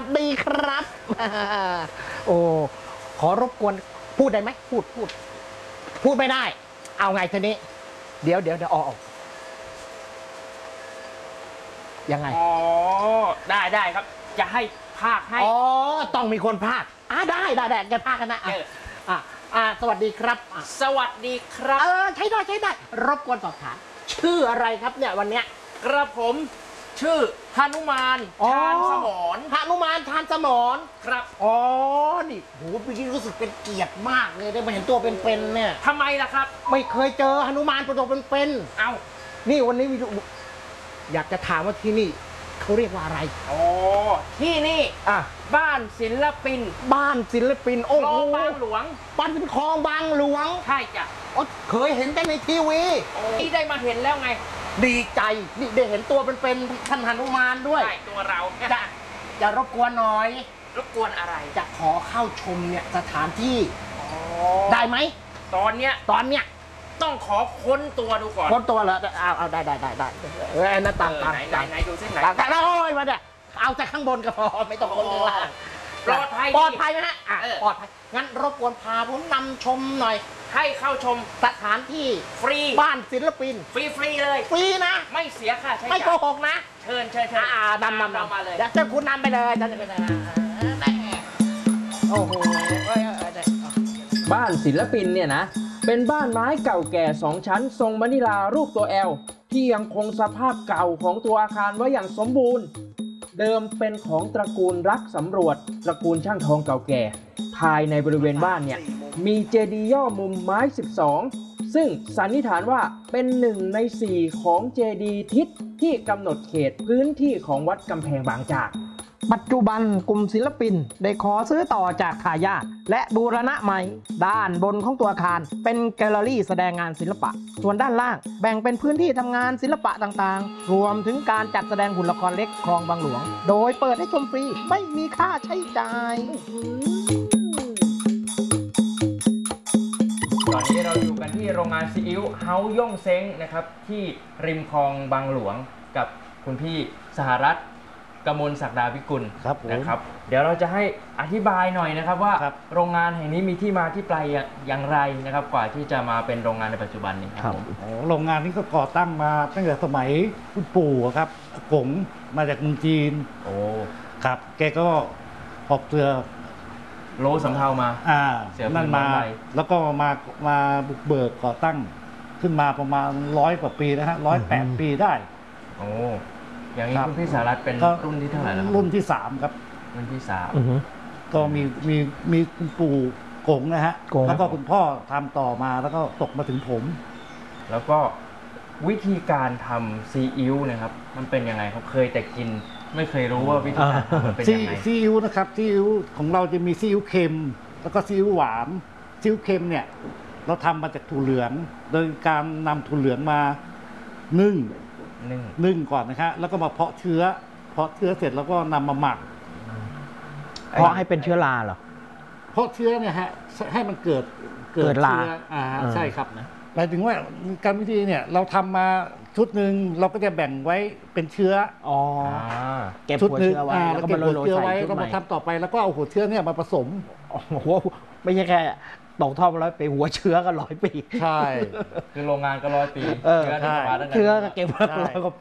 สดีครับโอ้ขอรบกวนพูดได้ไหมพูดไม่ได้เอาไงทีนี้เดี๋ยวออกยังไงอ๋อได้ครับจะให้ภาคให้อ๋อต้องมีคนภาคได้แกภาคกันนะสวัสดีครับสวัสดีครับใช้ได้รบกวนสอบถามชื่ออะไรครับเนี่ยวันเนี้ยกระผมชื่อหนุมานชาญสมรหนุมานชาญสมรครับอ๋อนี่โหเมื่อกี้รู้สึกเป็นเกียรติมากเลยได้มาเห็นตัวเป็นๆเนี่ยทำไมล่ะครับไม่เคยเจอหนุมานตัวเป็นเอ้านี่วันนี้อยากจะถามว่าที่นี่เขาเรียกว่าอะไรอ๋อที่นี่บ้านศิลปินโอ้โหบางหลวงบ้านเป็นคลองบางหลวงใช่จ้ะเคยเห็นแต่ในทีวีที่ได้มาเห็นแล้วไงดีใจนี่ได้เห็นตัวเป็นท่านหนุมานด้วยใช่ตัวเราจะรบกวนหน่อยรบกวนอะไรจะขอเข้าชมเนี่ยสถานที่ได้ไหมตอนเนี้ยต้องขอค้นตัวดูก่อนค้นตัวเหรอเอาได้หน้าต่างไหนดูสิไหนโอ้ยมาเนี่ยเอาจากข้างบนก็พอไม่ต้องค้นข้างล่างปลอดภัยไหมฮะปลอดภัยงั้นรบกวนพาผมนำชมหน่อยให้เข้าชมสถานที่ฟรีบ้านศิลปินฟรีเลยฟรีนะไม่เสียค่าใช้จ่ายไม่โกหกนะเชิญนำมาเลยเดี๋ยวคุณนำไปเลยโอ้โหบ้านศิลปินเนี่ยนะเป็นบ้านไม้เก่าแก่2ชั้นทรงมะนิลารูปตัว L ที่ยังคงสภาพเก่าของตัวอาคารไว้อย่างสมบูรณ์เดิมเป็นของตระกูลรักสำรวจตระกูลช่างทองเก่าแก่ภายในบริเวณบ้านเนี่ยมีเจดีย์ย่อมุมไม้12ซึ่งสันนิษฐานว่าเป็น1 ใน 4ของเจดีย์ทิศที่กำหนดเขตพื้นที่ของวัดกำแพงบางจากปัจจุบันกลุ่มศิลปินได้ขอซื้อต่อจากทายาทและบูรณะใหม่ด้านบนของตัวอาคารเป็นแกลเลอรี่แสดงงานศิลปะส่วนด้านล่างแบ่งเป็นพื้นที่ทำงานศิลปะต่างๆรวมถึงการจัดแสดงหุ่นละครเล็กคลองบางหลวงโดยเปิดให้ชมฟรีไม่มีค่าใช้จ่ายตอนนี้เราอยู่กันที่โรงงานซีอิ๊วเฮาย่งเซ้งนะครับที่ริมคลองบางหลวงกับคุณพี่สหรัฐกมลศักดาวิกุลนะครับเดี๋ยวเราจะให้อธิบายหน่อยนะครับว่าโรงงานแห่งนี้มีที่มาที่ไปอย่างไรนะครับกว่าที่จะมาเป็นโรงงานในปัจจุบันนี้ครับโรงงานนี้ก็ก่อตั้งมาตั้งแต่สมัยคุณปู่ครับกงมาจากเมืองจีนครับแกก็หอบเรือโลสำเภามานั่นมาแล้วก็มาบุกเบิกก่อตั้งขึ้นมาประมาณ100 กว่าปีนะฮะ108 ปีได้อย่างนี้คุณพี่สารัตเป็นรุ่นที่เท่าไหร่แล้วรุ่นที่3ครับรุ่นที่3 ก็มีคุณปู่กงนะฮะแล้วก็คุณพ่อทำต่อมาแล้วก็ตกมาถึงผมแล้วก็วิธีการทำซีอิ๊วนะครับมันเป็นยังไงเขาเคยแต่กินไม่เคยรู้ว่าวิธีการทำมันเป็นยังไงซีอิ๊วนะครับซีอิ๊วของเราจะมีซีอิ๊วเค็มแล้วก็ซีอิ๊วหวานซีอิ๊วเค็มเนี่ยเราทำมาจากถั่วเหลืองโดยการนำถั่วเหลืองมานึ่งก่อนนะครับแล้วก็มาเพาะเชื้อเสร็จแล้วก็นำมาหมักเพาะให้เป็นเชื้อราเหรอเพาะเชื้อเนี่ยฮะให้มันเกิดราใช่ครับนะหมายถึงว่าการวิธีเนี่ยเราทำมาชุดหนึ่งเราก็จะแบ่งไว้เป็นเชื้อเก็บหัวเชื้อไว้แล้วก็มาโรยเชื้อไว้ก็มาทำต่อไปแล้วก็เอาหัวเชื้อเนี่ยมาผสมหัวไม่ใช่แค่ตกท่อมา100 ปีหัวเชื้อก็100 ปีใช่คือโรงงานก็100 ปีเชื้อก็เก็บมา100 กว่า